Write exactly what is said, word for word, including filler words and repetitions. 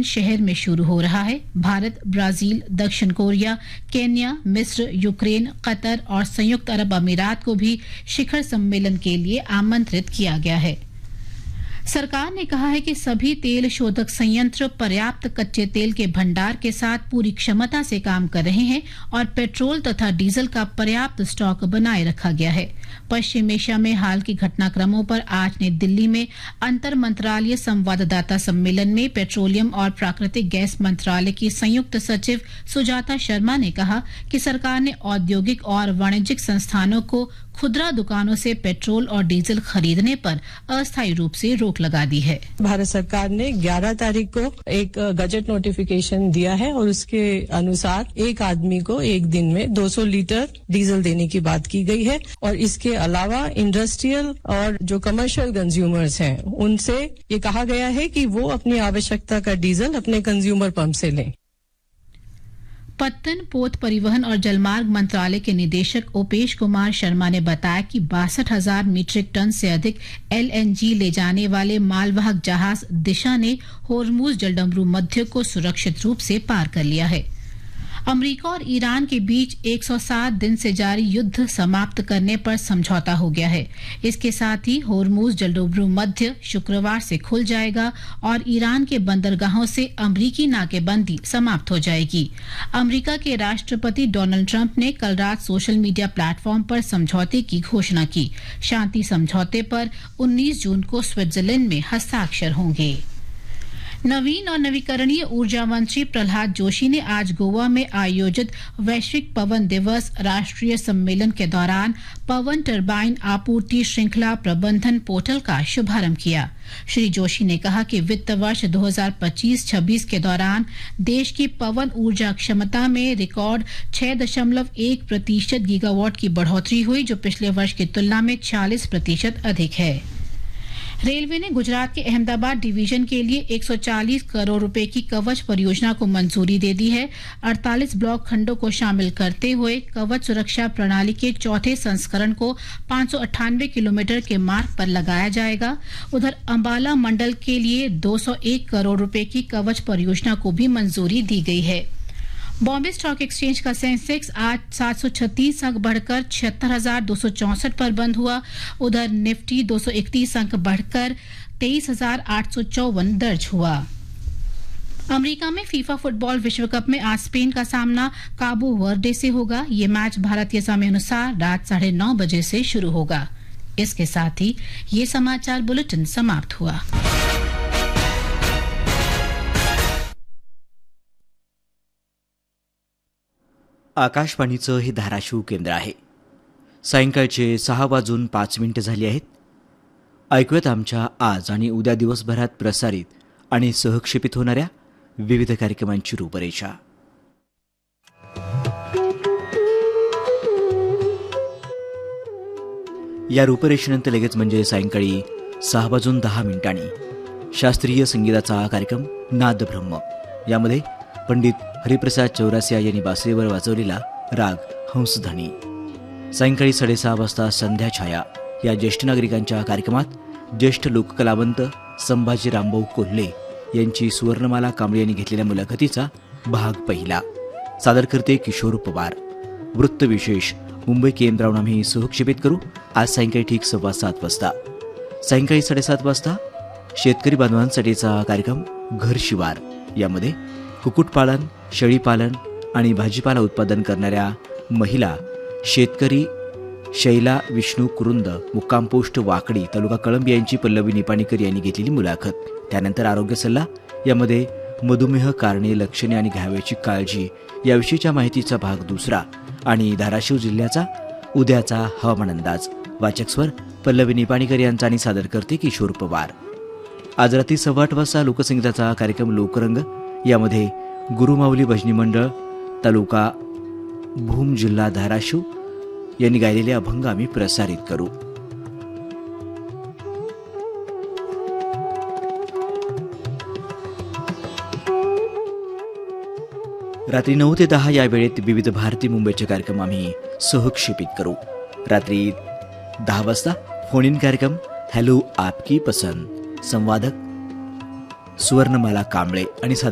शहर में शुरू हो रहा है। भारत, ब्राजील, दक्षिण कोरिया, केन्या, मिस्र, यूक्रेन, कतर और संयुक्त अरब अमीरात को भी शिखर सम्मेलन के लिए आमंत्रित किया गया है। सरकार ने कहा है कि सभी तेल शोधक संयंत्र पर्याप्त कच्चे तेल के भंडार के साथ पूरी क्षमता से काम कर रहे हैं और पेट्रोल तथा डीजल का पर्याप्त स्टॉक बनाए रखा गया है। पश्चिम एशिया में हाल के घटनाक्रमों पर आज नई दिल्ली में अंतर मंत्रालय संवाददाता सम्मेलन में पेट्रोलियम और प्राकृतिक गैस मंत्रालय की संयुक्त सचिव सुजाता शर्मा ने कहा कि सरकार ने औद्योगिक और वाणिज्यिक संस्थानों को खुदरा दुकानों से पेट्रोल और डीजल खरीदने पर अस्थायी रूप से रोक लगा दी है। भारत सरकार ने ग्यारह तारीख को एक गजट नोटिफिकेशन दिया है और उसके अनुसार एक आदमी को एक दिन में दो सौ लीटर डीजल देने की बात की गई है और इसके अलावा इंडस्ट्रियल और जो कमर्शियल कंज्यूमर्स हैं उनसे ये कहा गया है कि वो अपनी आवश्यकता का डीजल अपने कंज्यूमर पंप से लें। पत्तन, पोत परिवहन और जलमार्ग मंत्रालय के निदेशक ओपेश कुमार शर्मा ने बताया कि बासठ हजार मीट्रिक टन से अधिक एलएनजी ले जाने वाले मालवाहक जहाज दिशा ने होर्मुज जलडमरू मध्य को सुरक्षित रूप से पार कर लिया है। अमेरिका और ईरान के बीच एक सौ सात दिन से जारी युद्ध समाप्त करने पर समझौता हो गया है। इसके साथ ही होर्मुज जलडमरू मध्य शुक्रवार से खुल जाएगा और ईरान के बंदरगाहों से अमेरिकी नाकेबंदी समाप्त हो जाएगी। अमेरिका के राष्ट्रपति डोनाल्ड ट्रंप ने कल रात सोशल मीडिया प्लेटफॉर्म पर समझौते की घोषणा की। शांति समझौते पर उन्नीस जून को स्विट्जरलैंड में हस्ताक्षर होंगे। नवीन और नवीकरणीय ऊर्जा मंत्री प्रहलाद जोशी ने आज गोवा में आयोजित वैश्विक पवन दिवस राष्ट्रीय सम्मेलन के दौरान पवन टरबाइन आपूर्ति श्रृंखला प्रबंधन पोर्टल का शुभारंभ किया। श्री जोशी ने कहा कि वित्त वर्ष दो हज़ार पच्चीस छब्बीस के दौरान देश की पवन ऊर्जा क्षमता में रिकॉर्ड छह दशमलव एक प्रतिशत गीगावाट की बढ़ोतरी हुई, जो पिछले वर्ष की तुलना में चालीस प्रतिशत अधिक है। रेलवे ने गुजरात के अहमदाबाद डिवीजन के लिए एक सौ चालीस करोड़ रुपए की कवच परियोजना को मंजूरी दे दी है। अड़तालीस ब्लॉक खंडों को शामिल करते हुए कवच सुरक्षा प्रणाली के चौथे संस्करण को पांच सौ अट्ठानवे किलोमीटर के मार्ग पर लगाया जाएगा। उधर अंबाला मंडल के लिए दो सौ एक करोड़ रुपए की कवच परियोजना को भी मंजूरी दी गई है। बॉम्बे स्टॉक एक्सचेंज का सेंसेक्स आज सात सौ छत्तीस अंक बढ़कर छिहत्तर हजार दो सौ चौसठ पर बंद हुआ। उधर निफ्टी दो सौ इकतीस अंक बढ़कर तेईस हजार आठ सौ चौवन दर्ज हुआ। अमेरिका में फीफा फुटबॉल विश्व कप में आज स्पेन का सामना काबो वर्दे से होगा। ये मैच भारतीय समय अनुसार रात साढ़े नौ बजे से शुरू होगा। इसके साथ ही ये समाचार बुलेटिन समाप्त हुआ। आकाशवाणीचं हे धाराशिव केंद्र आहे। सायंकाळचे सहा वाजून पाच मिनिटं झाली आहेत। ऐकूयात आमच्या आज आणि उद्या दिवसभरात प्रसारित आणि सहक्षेपित होणाऱ्या विविध कार्यक्रमांची रूपरेषा। या रूपरेषेनंतर लगेच म्हणजे सायंकाळी सहा वाजून दहा मिनिटांनी शास्त्रीय संगीताचा कार्यक्रम नादब्रह्म, यामध्ये पंडित हरिप्रसाद चौरासिया यांनी बासरीवर वाजवलेला राग हंसध्वनी। सायंकाळी साडेसहा वाजता संध्या छाया या ज्येष्ठ नागरिकांच्या कार्यक्रमात ज्येष्ठ लोककलावंत संभाजी रामभाऊ कोल्हे यांची सुवर्णमाला कांबळे यांनी घेतलेल्या मुलाखतीचा भाग पहिला। सादर करते किशोर पवार। वृत्तविशेष मुंबई केंद्रावरून आम्ही सहक्षेपित करू आज सायंकाळी ठीक सव्वा सात वाजता। सायंकाळी साडेसात वाजता शेतकरी बांधवांसाठीचा कार्यक्रम घर शिवार, यामध्ये कुक्कुटपालन, शेळीपालन आणि भाजीपाला उत्पादन करणाऱ्या महिला शेतकरी शैला विष्णू कुरुंद, मुक्काम पोस्ट वाकडी, तालुका कळंब यांची पल्लवी निपाणीकर यांनी घेतलेली मुलाखत। त्यानंतर आरोग्य सल्ला, यामध्ये मधुमेह कारणे, लक्षणे आणि घ्यावयाची काळजी याविषयीच्या माहितीचा भाग दुसरा आणि धाराशिव जिल्ह्याचा उद्याचा हवामान अंदाज। वाचक स्वर पल्लवी निपाणीकर यांचा आणि सादर करते किशोर पवार। आज रात्री सव्वा आठ वाजता लोकसंगीताचा कार्यक्रम लोकरंग, यामध्ये गुरुमाऊली भजनी मंडळ तालुका भूम जिल्हा धाराशिव यांनी गायलेले अभंग आम्ही प्रसारित करू। रात्री नऊ ते दहा या वेळेत विविध भारती मुंबईचे कार्यक्रम आम्ही सहक्षेपित करू। रात्री दहा वाजता फोन इन कार्यक्रम हॅलो आपकी पसंद, संवादक सुवर्णमाला कांबळे आणि